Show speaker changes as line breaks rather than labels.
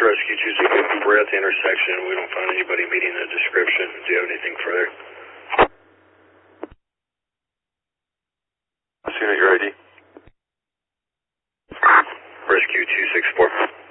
Rescue 264. We're at the intersection. We don't find anybody meeting the description. Do you have anything further?
Unit, your ID.
Rescue 264.